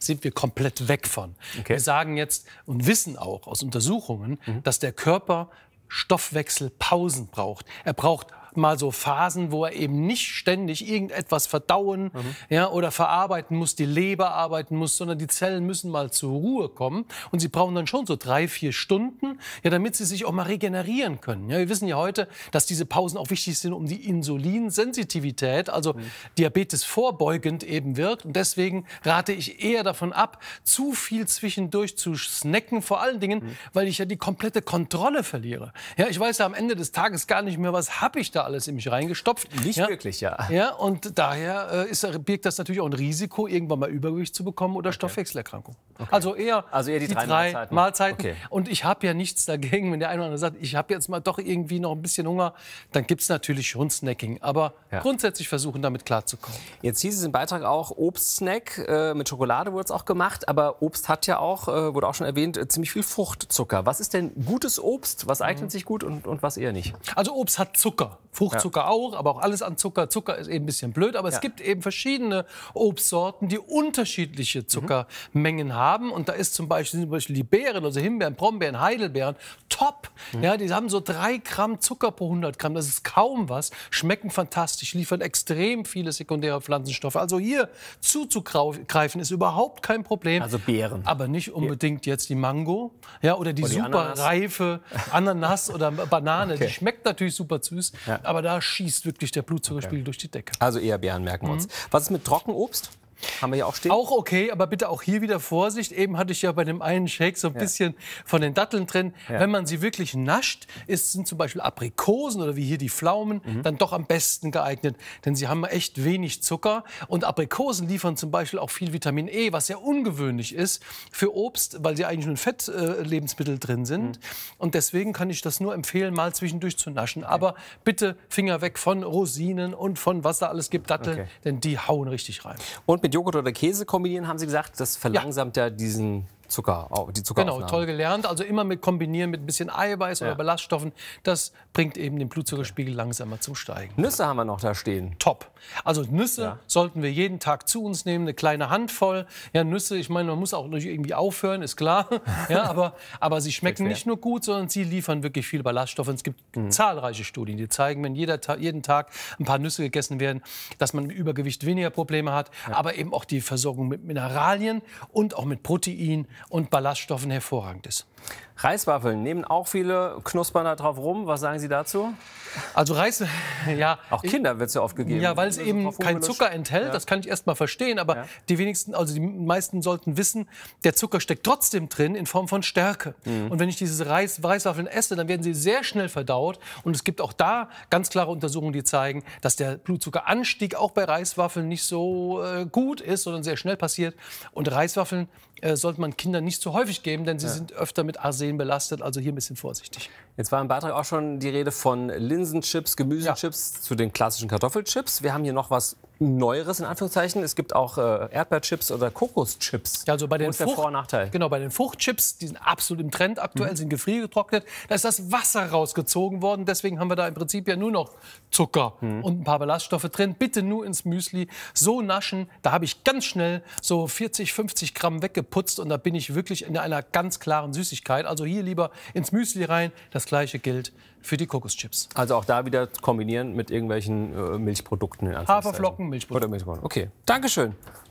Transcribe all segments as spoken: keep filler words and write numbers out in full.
sind wir komplett weg von. Okay. Wir sagen jetzt und wissen auch aus Untersuchungen, mhm. dass der Körper Stoffwechselpausen braucht. Er braucht mal so Phasen, wo er eben nicht ständig irgendetwas verdauen mhm. ja, oder verarbeiten muss, die Leber arbeiten muss, sondern die Zellen müssen mal zur Ruhe kommen. Und sie brauchen dann schon so drei, vier Stunden, ja, damit sie sich auch mal regenerieren können. Ja, wir wissen ja heute, dass diese Pausen auch wichtig sind, um die Insulinsensitivität, also mhm. Diabetes vorbeugend eben wirkt. Und deswegen rate ich eher davon ab, zu viel zwischendurch zu snacken, vor allen Dingen, mhm. weil ich ja die komplette Kontrolle verliere. Ja, ich weiß ja am Ende des Tages gar nicht mehr, was habe ich da alles in mich reingestopft. Nicht ja, wirklich, ja. Ja, und daher äh, ist, birgt das natürlich auch ein Risiko, irgendwann mal Übergewicht zu bekommen oder okay. Stoffwechselerkrankung. Okay. Also, eher also eher die, die drei, drei Mahlzeiten. Mahlzeiten. Okay. Und ich habe ja nichts dagegen, wenn der eine oder andere sagt, ich habe jetzt mal doch irgendwie noch ein bisschen Hunger, dann gibt es natürlich schon Snacking. Aber ja. grundsätzlich versuchen, damit klarzukommen. Jetzt hieß es im Beitrag auch Obstsnack, äh, mit Schokolade wurde es auch gemacht. Aber Obst hat ja auch, äh, wurde auch schon erwähnt, äh, ziemlich viel Fruchtzucker. Was ist denn gutes Obst? Was eignet mhm. sich gut und, und was eher nicht? Also Obst hat Zucker. Fruchtzucker ja. auch, aber auch alles an Zucker. Zucker ist eben ein bisschen blöd, aber ja. es gibt eben verschiedene Obstsorten, die unterschiedliche Zuckermengen mhm. haben. Und da ist zum Beispiel, zum Beispiel die Beeren, also Himbeeren, Brombeeren, Heidelbeeren, top. Mhm. Ja, die haben so drei Gramm Zucker pro hundert Gramm. Das ist kaum was. Schmecken fantastisch, liefern extrem viele sekundäre Pflanzenstoffe. Also hier zuzugreifen ist überhaupt kein Problem. Also Beeren. Aber nicht unbedingt jetzt die Mango, ja, oder die, oder die super Ananas. reife Ananas oder Banane. Okay. Die schmeckt natürlich super süß. Ja. Aber da schießt wirklich der Blutzuckerspiegel okay. durch die Decke. Also eher Beeren, merken wir uns. Mhm. Was ist mit Trockenobst? Haben wir hier auch stehen? Auch okay, aber bitte auch hier wieder Vorsicht. Eben hatte ich ja bei dem einen Shake so ein ja. bisschen von den Datteln drin. Ja. Wenn man sie wirklich nascht, ist, sind zum Beispiel Aprikosen oder wie hier die Pflaumen mhm. dann doch am besten geeignet. Denn sie haben echt wenig Zucker. Und Aprikosen liefern zum Beispiel auch viel Vitamin E, was sehr ungewöhnlich ist für Obst, weil sie eigentlich nur Fettlebensmittel äh, drin sind. Mhm. Und deswegen kann ich das nur empfehlen, mal zwischendurch zu naschen. Okay. Aber bitte Finger weg von Rosinen und von was da alles gibt, Datteln, okay. denn die hauen richtig rein. Und mit Joghurt oder Käse kombinieren, haben Sie gesagt, das verlangsamt ja, ja diesen Zucker, die Zuckeraufnahme. Genau, toll gelernt. Also immer mit kombinieren mit ein bisschen Eiweiß ja. oder Ballaststoffen. Das bringt eben den Blutzuckerspiegel langsamer zum Steigen. Nüsse haben wir noch da stehen. Top. Also Nüsse ja. sollten wir jeden Tag zu uns nehmen, eine kleine Handvoll. Ja, Nüsse, ich meine, man muss auch irgendwie aufhören, ist klar. ja, aber, aber sie schmecken nicht nur gut, sondern sie liefern wirklich viel Ballaststoffe. Und es gibt mhm. zahlreiche Studien, die zeigen, wenn jeder Ta jeden Tag ein paar Nüsse gegessen werden, dass man mit Übergewicht weniger Probleme hat. Ja. Aber eben auch die Versorgung mit Mineralien und auch mit Protein und Ballaststoffen hervorragend ist. Reiswaffeln nehmen auch viele knuspern da drauf rum. Was sagen Sie dazu? Also Reis, ja. Auch Kindern wird es ja oft gegeben. Ja, weil es also eben kein Zucker enthält. Ja. Das kann ich erst mal verstehen. Aber ja. die wenigsten, also die meisten sollten wissen, der Zucker steckt trotzdem drin in Form von Stärke. Mhm. Und wenn ich diese Reis, Reiswaffeln esse, dann werden sie sehr schnell verdaut. Und es gibt auch da ganz klare Untersuchungen, die zeigen, dass der Blutzuckeranstieg auch bei Reiswaffeln nicht so äh, gut ist, sondern sehr schnell passiert. Und Reiswaffeln äh, sollte man Kindern nicht zu häufig geben, denn sie ja. sind öfter mit Arsen belastet, also hier ein bisschen vorsichtig. Jetzt war im Beitrag auch schon die Rede von Linsenchips, Gemüsechips ja. zu den klassischen Kartoffelchips. Wir haben hier noch was Neueres in Anführungszeichen. Es gibt auch äh, Erdbeerchips oder Kokoschips. Ja, also bei den Wo ist der Frucht, Vor- und Nachteil? Genau, bei den Fruchtchips, die sind absolut im Trend aktuell, mhm. sind gefriergetrocknet. Da ist das Wasser rausgezogen worden. Deswegen haben wir da im Prinzip ja nur noch Zucker mhm. und ein paar Ballaststoffe drin. Bitte nur ins Müsli so naschen. Da habe ich ganz schnell so vierzig, fünfzig Gramm weggeputzt und da bin ich wirklich in einer ganz klaren Süßigkeit. Also hier lieber ins Müsli rein. Das Gleiche gilt für die Kokoschips. Also auch da wieder kombinieren mit irgendwelchen äh, Milchprodukten. In Haferflocken, Milchprodukte. Oder Milchprodukte. Okay, Dankeschön.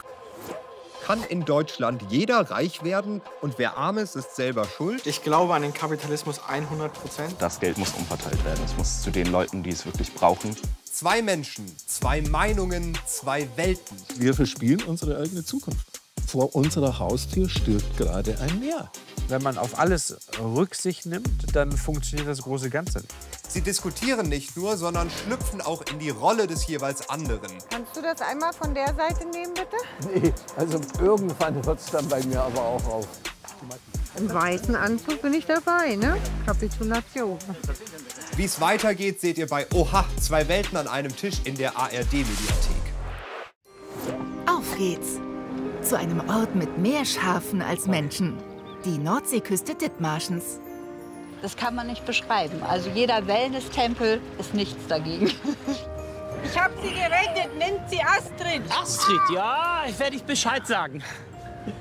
Kann in Deutschland jeder reich werden und wer arm ist, ist selber schuld? Ich glaube an den Kapitalismus hundert Prozent. Das Geld muss umverteilt werden. Es muss zu den Leuten, die es wirklich brauchen. Zwei Menschen, zwei Meinungen, zwei Welten. Wir verspielen unsere eigene Zukunft. Vor unserer Haustür stirbt gerade ein Meer. Wenn man auf alles Rücksicht nimmt, dann funktioniert das große Ganze. Sie diskutieren nicht nur, sondern schlüpfen auch in die Rolle des jeweils anderen. Kannst du das einmal von der Seite nehmen, bitte? Nee, also irgendwann hört es dann bei mir aber auch auf. Im weißen Anzug bin ich dabei, ne? Kapitulation. Wie es weitergeht, seht ihr bei Oha, zwei Welten an einem Tisch in der A R D-Mediathek. Auf geht's! Zu einem Ort mit mehr Schafen als Menschen. Die Nordseeküste Dithmarschens. Das kann man nicht beschreiben. Also jeder Wellness-Tempel ist nichts dagegen. Ich habe sie gerettet, nennt sie Astrid. Astrid, ja, ich werde ich Bescheid sagen.